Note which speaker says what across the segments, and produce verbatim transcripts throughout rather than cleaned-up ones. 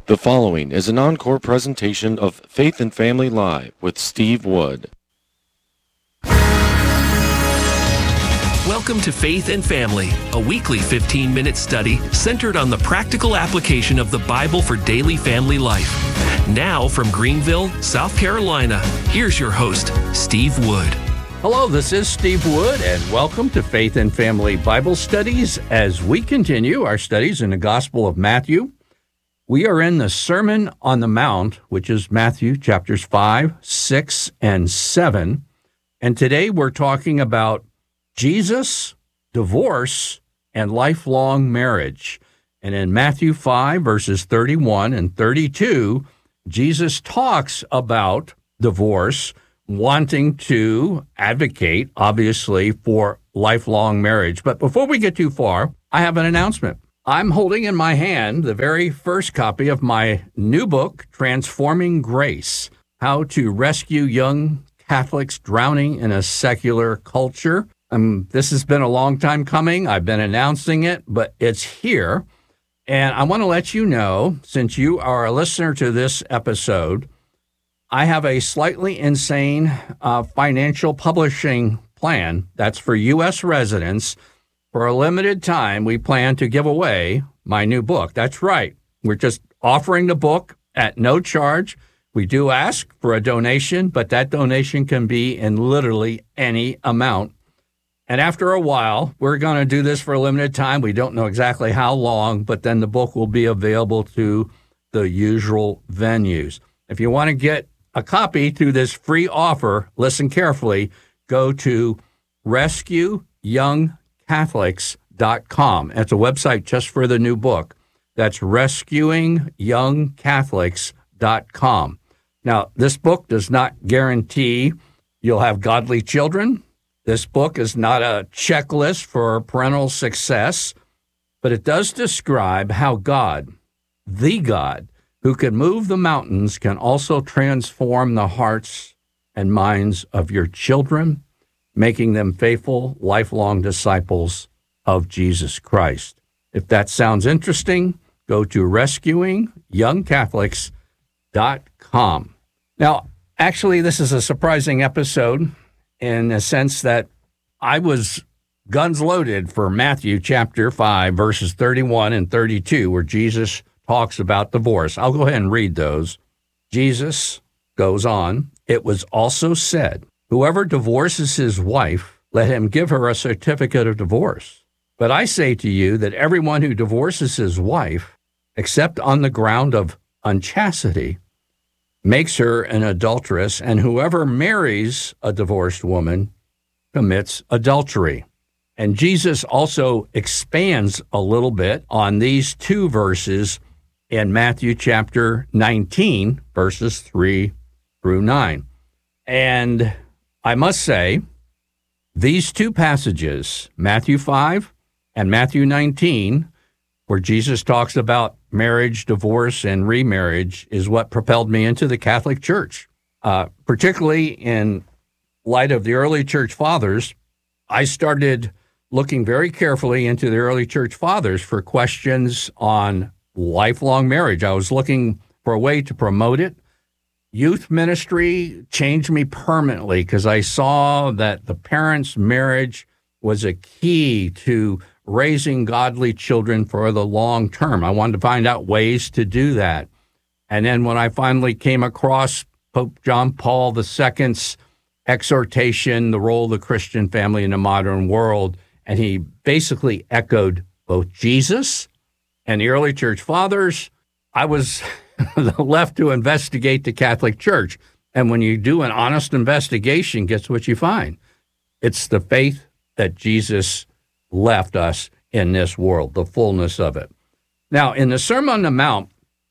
Speaker 1: The following is an encore presentation of Faith and Family Live with Steve Wood.
Speaker 2: Welcome to Faith and Family, a weekly fifteen-minute study centered on the practical application of the Bible for daily family life. Now from Greenville, South Carolina, here's your host, Steve Wood.
Speaker 3: Hello, this is Steve Wood, and welcome to Faith and Family Bible Studies as we continue our studies in the Gospel of Matthew. We are in the Sermon on the Mount, which is Matthew chapters five, six, and seven. And today we're talking about Jesus, divorce, and lifelong marriage. And in Matthew five, verses thirty-one and thirty-two, Jesus talks about divorce, wanting to advocate, obviously, for lifelong marriage. But before we get too far, I have an announcement. I'm holding in my hand the very first copy of my new book, Transforming Grace, How to Rescue Young Catholics Drowning in a Secular Culture. Um, this has been a long time coming. I've been announcing it, but it's here. And I want to let you know, since you are a listener to this episode, I have a slightly insane uh, financial publishing plan that's for U S residents. For a limited time, we plan to give away my new book. That's right. We're just offering the book at no charge. We do ask for a donation, but that donation can be in literally any amount. And after a while, we're going to do this for a limited time. We don't know exactly how long, but then the book will be available to the usual venues. If you want to get a copy through this free offer, listen carefully, go to rescue young catholics dot com. That's a website just for the new book. That's rescuing young catholics dot com. Now, this book does not guarantee you'll have godly children. This book is not a checklist for parental success, but it does describe how God, the God, who can move the mountains, can also transform the hearts and minds of your children, making them faithful, lifelong disciples of Jesus Christ. If that sounds interesting, go to rescuing young catholics dot com. Now, actually, this is a surprising episode in the sense that I was guns loaded for Matthew chapter five, verses thirty-one and thirty-two, where Jesus talks about divorce. I'll go ahead and read those. Jesus goes on, "It was also said, whoever divorces his wife, let him give her a certificate of divorce. But I say to you that everyone who divorces his wife, except on the ground of unchastity, makes her an adulteress, and whoever marries a divorced woman commits adultery." And Jesus also expands a little bit on these two verses in Matthew chapter nineteen, verses three through nine. And I must say, these two passages, Matthew five and Matthew nineteen, where Jesus talks about marriage, divorce, and remarriage, is what propelled me into the Catholic Church. Uh, particularly in light of the early church fathers, I started looking very carefully into the early church fathers for questions on lifelong marriage. I was looking for a way to promote it. Youth ministry changed me permanently because I saw that the parents' marriage was a key to raising godly children for the long term. I wanted to find out ways to do that. And then when I finally came across Pope John Paul the Second's exhortation, the role of the Christian family in the modern world, and he basically echoed both Jesus and the early church fathers, I was left to investigate the Catholic Church. And when you do an honest investigation, guess what you find? It's the faith that Jesus left us in this world, the fullness of it. Now, in the Sermon on the Mount,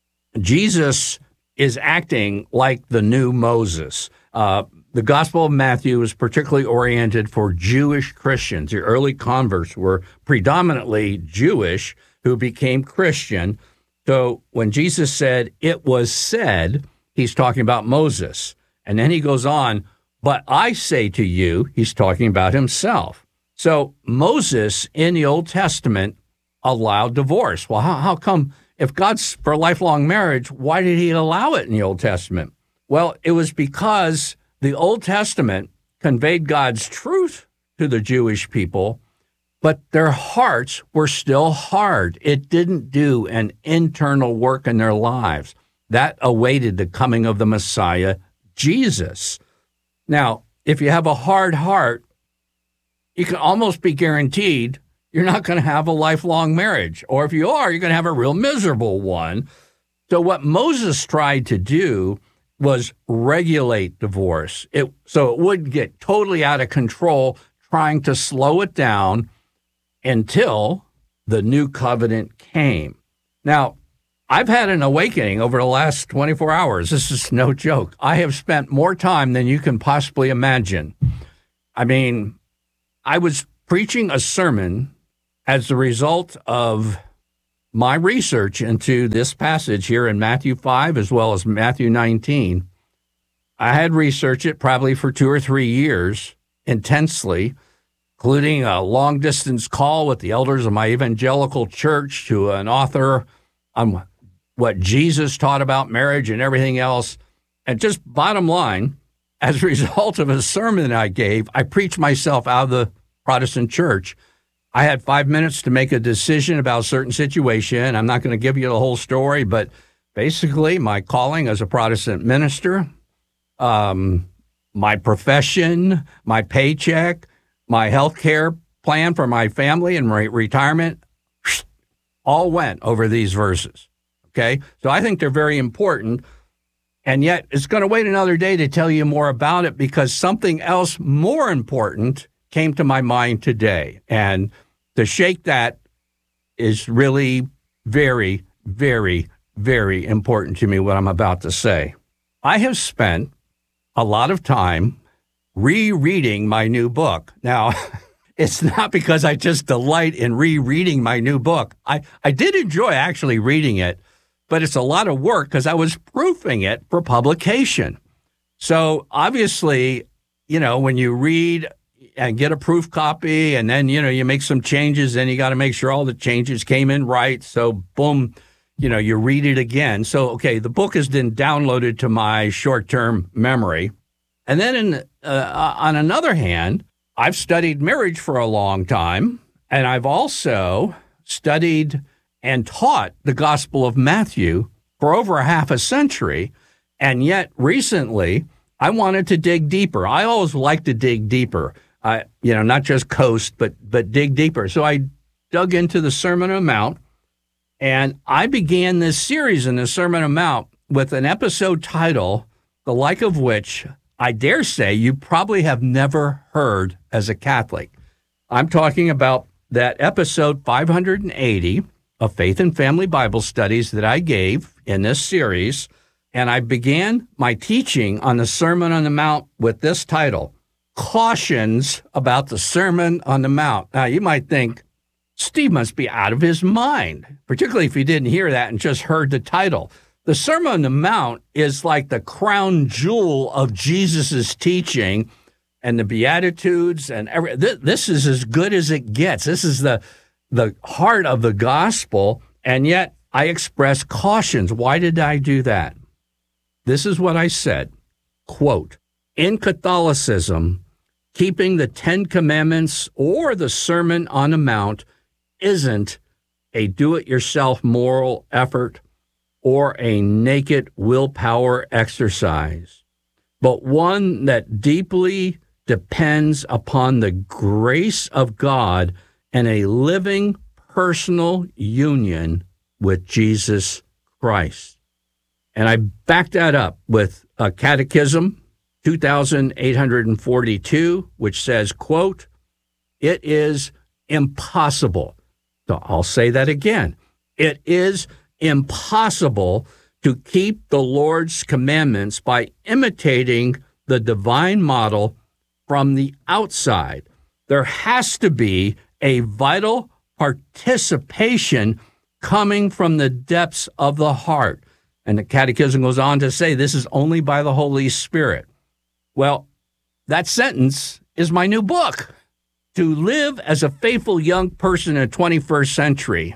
Speaker 3: Jesus is acting like the new Moses. Uh, the Gospel of Matthew is particularly oriented for Jewish Christians. The early converts were predominantly Jewish who became Christian. So when Jesus said, "It was said," he's talking about Moses. And then he goes on, "But I say to you," he's talking about himself. So Moses in the Old Testament allowed divorce. Well, how, how come if God's for lifelong marriage, why did he allow it in the Old Testament? Well, it was because the Old Testament conveyed God's truth to the Jewish people, but their hearts were still hard. It didn't do an internal work in their lives. That awaited the coming of the Messiah, Jesus. Now, if you have a hard heart, you can almost be guaranteed you're not going to have a lifelong marriage. Or if you are, you're going to have a real miserable one. So what Moses tried to do was regulate divorce. It, so it wouldn't get totally out of control, trying to slow it down until the new covenant came. Now, I've had an awakening over the last twenty-four hours. This is no joke. I have spent more time than you can possibly imagine. I mean, I was preaching a sermon as a result of my research into this passage here in Matthew five as well as Matthew nineteen. I had researched it probably for two or three years intensely, including a long-distance call with the elders of my evangelical church to an author on what Jesus taught about marriage and everything else. And just bottom line, as a result of a sermon I gave, I preached myself out of the Protestant church. I had five minutes to make a decision about a certain situation. I'm not going to give you the whole story, but basically my calling as a Protestant minister, um, my profession, my paycheck, my health care plan for my family and my retirement, all went over these verses. Okay, so I think they're very important, and yet it's going to wait another day to tell you more about it because something else more important came to my mind today, and to shake that is really very, very, very important to me, what I'm about to say. I have spent a lot of time rereading my new book. Now, it's not because I just delight in rereading my new book. I, I did enjoy actually reading it, but it's a lot of work because I was proofing it for publication. So obviously, you know, when you read and get a proof copy and then, you know, you make some changes, then you got to make sure all the changes came in right. So boom, you know, you read it again. So, okay, the book has been downloaded to my short-term memory. And then in, uh, on another hand, I've studied marriage for a long time, and I've also studied and taught the Gospel of Matthew for over a half a century. And yet recently, I wanted to dig deeper. I always like to dig deeper, I, you know, not just coast, but but dig deeper. So I dug into the Sermon on the Mount, and I began this series in the Sermon on the Mount with an episode title, the like of which I dare say you probably have never heard as a Catholic. I'm talking about that episode five hundred eighty of Faith and Family Bible Studies that I gave in this series, and I began my teaching on the Sermon on the Mount with this title, Cautions about the Sermon on the Mount. Now, you might think, Steve must be out of his mind, particularly if you didn't hear that and just heard the title. The Sermon on the Mount is like the crown jewel of Jesus's teaching and the Beatitudes, and every, th- this is as good as it gets. This is the the heart of the gospel, and yet I express cautions. Why did I do that? This is what I said, quote, in Catholicism, keeping the Ten Commandments or the Sermon on the Mount isn't a do-it-yourself moral effort or a naked willpower exercise, but one that deeply depends upon the grace of God and a living personal union with Jesus Christ. And I backed that up with a catechism, two thousand eight hundred forty-two, which says, quote, it is impossible. So I'll say that again. It is impossible to keep the Lord's commandments by imitating the divine model from the outside. There has to be a vital participation coming from the depths of the heart. And the Catechism goes on to say this is only by the Holy Spirit. Well, that sentence is my new book. To live as a faithful young person in the twenty-first century,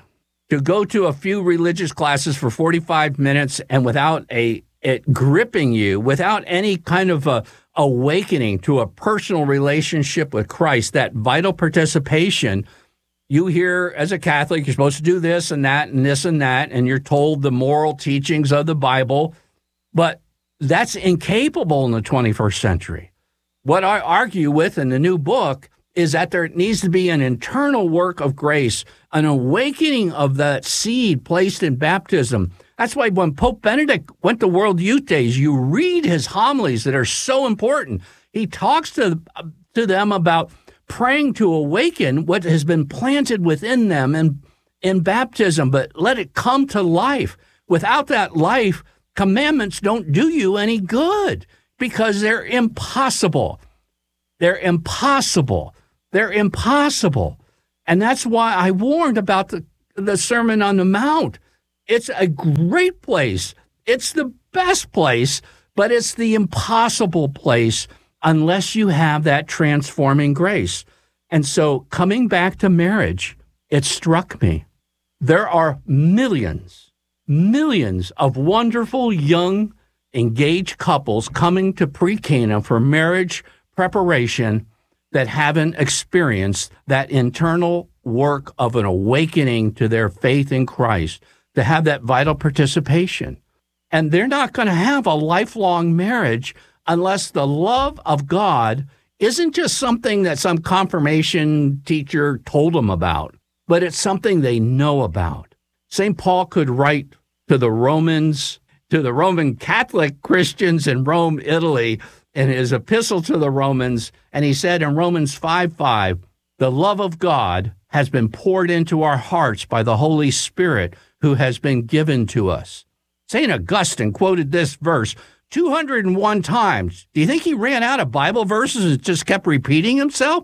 Speaker 3: to go to a few religious classes for forty-five minutes and without a it gripping you, without any kind of a awakening to a personal relationship with Christ, that vital participation. You hear as a Catholic, you're supposed to do this and that and this and that, and you're told the moral teachings of the Bible, but that's incapable in the twenty-first century. What I argue with in the new book is that there needs to be an internal work of grace, an awakening of that seed placed in baptism. That's why when Pope Benedict went to World Youth Days, you read his homilies that are so important. He talks to, to them about praying to awaken what has been planted within them in, in baptism, but let it come to life. Without that life, commandments don't do you any good because they're impossible. They're impossible. They're impossible. And that's why I warned about the, the Sermon on the Mount. It's a great place. It's the best place, but it's the impossible place unless you have that transforming grace. And so coming back to marriage, it struck me. There are millions, millions of wonderful young engaged couples coming to pre-Cana for marriage preparation that haven't experienced that internal work of an awakening to their faith in Christ, to have that vital participation. And they're not going to have a lifelong marriage unless the love of God isn't just something that some confirmation teacher told them about, but it's something they know about. Saint Paul could write to the Romans, to the Roman Catholic Christians in Rome, Italy, in his epistle to the Romans, and he said in Romans five five, the love of God has been poured into our hearts by the Holy Spirit who has been given to us. Saint Augustine quoted this verse two hundred one times. Do you think he ran out of Bible verses and just kept repeating himself?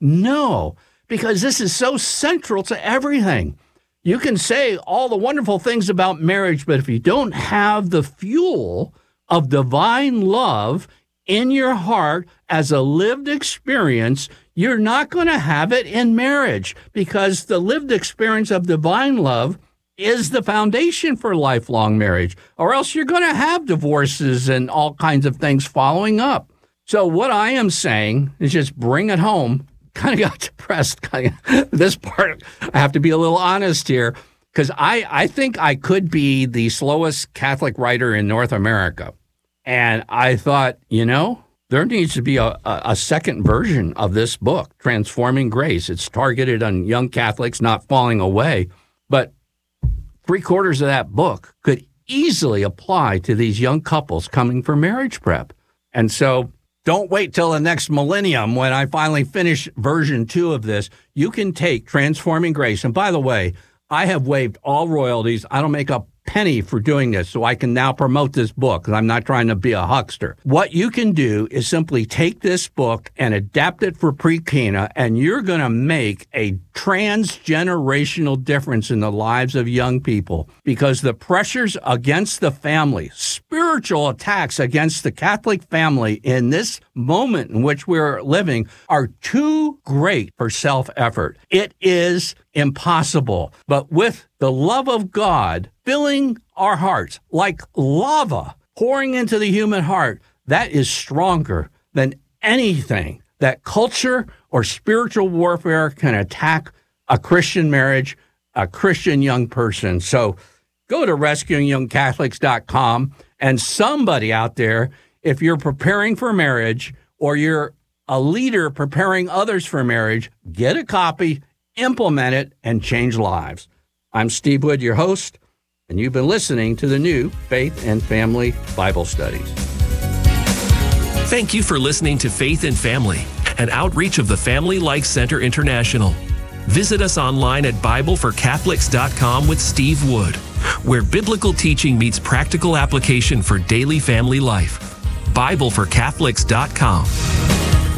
Speaker 3: No, because this is so central to everything. You can say all the wonderful things about marriage, but if you don't have the fuel of divine love in your heart as a lived experience, you're not going to have it in marriage, because the lived experience of divine love is the foundation for lifelong marriage, or else you're going to have divorces and all kinds of things following up. So what I am saying is just bring it home. Kind of got depressed. Kind of, this part, I have to be a little honest here, because I, I think I could be the slowest Catholic writer in North America. And I thought, you know, there needs to be a, a, a second version of this book, Transforming Grace. It's targeted on young Catholics not falling away, but three quarters of that book could easily apply to these young couples coming for marriage prep. And so don't wait till the next millennium when I finally finish version two of this. You can take Transforming Grace. And by the way, I have waived all royalties. I don't make a penny for doing this, so I can now promote this book, because I'm not trying to be a huckster. What you can do is simply take this book and adapt it for pre-Cana, and you're going to make a transgenerational difference in the lives of young people, because the pressures against the family, spiritual attacks against the Catholic family in this moment in which we're living are too great for self-effort. It is impossible. But with the love of God filling our hearts like lava pouring into the human heart, that is stronger than anything that culture or spiritual warfare can attack a Christian marriage, a Christian young person. So go to rescuing young catholics dot com, and somebody out there, if you're preparing for marriage or you're a leader preparing others for marriage, get a copy, implement it, and change lives. I'm Steve Wood, your host, and you've been listening to the new Faith and Family Bible Studies.
Speaker 2: Thank you for listening to Faith and Family, an outreach of the Family Life Center International. Visit us online at Bible for Catholics dot com with Steve Wood, where biblical teaching meets practical application for daily family life. Bible for Catholics dot com.